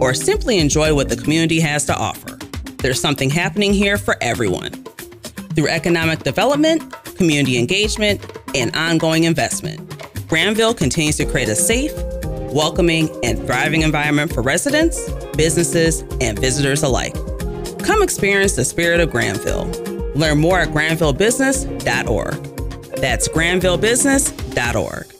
or simply enjoy what the community has to offer. There's something happening here for everyone. Through economic development, community engagement, and ongoing investment, Granville continues to create a safe, welcoming, and thriving environment for residents, businesses, and visitors alike. Come experience the spirit of Granville. Learn more at granvillebusiness.org. That's granvillebusiness.org.